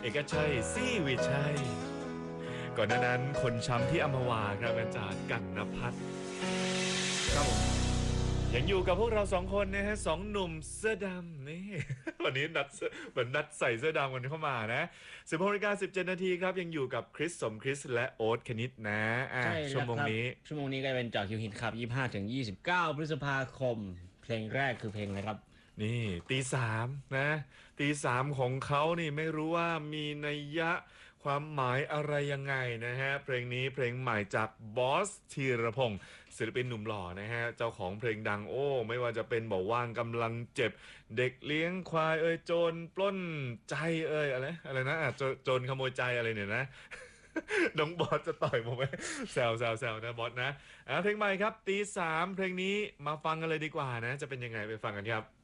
เอกชัยศรีวิชัยก่อนหน้านั้นคนช้ำที่อัมพวาครับอาจารย์กันณภัทรครับผมยังอยู่กับพวกเราสองคนนะฮะสองหนุ่มเสื้อดำนี่ วันนี้เหมือนนัดใส่เสื้อดำกันเข้ามานะ16:17 นาทีครับยังอยู่กับคริสสมคริสและโอ๊ตคณิตนะใช่ชั่แล้วครับวโมงนี้ชั่วโมงนี้ก็เป็นเจาะคิวฮิตครับ25 ถึง 29 พฤษภาคมเพลงแรกคือเพลงอะไรครับนี่ตี 3นะตี 3ของเขานี่ไม่รู้ว่ามีนัยยะความหมายอะไรยังไงนะฮะเพลงนี้เพลงใหม่จากบอสธีรพงศ์ศิลปินหนุ่มหล่อนะฮะเจ้าของเพลงดังโอ้ไม่ว่าจะเป็นบอกว่างกำลังเจ็บเด็กเลี้ยงควายโจรปล้นใจอะไรนะโจรขโมยใจอะไรเนี่ยนะ น้องบอสจะต่อยผมไหมแซวนะบอสนะเพลงใหม่ครับตี 3เพลงนี้มาฟังกันเลยดีกว่านะจะเป็นยังไงไปฟังกันครับ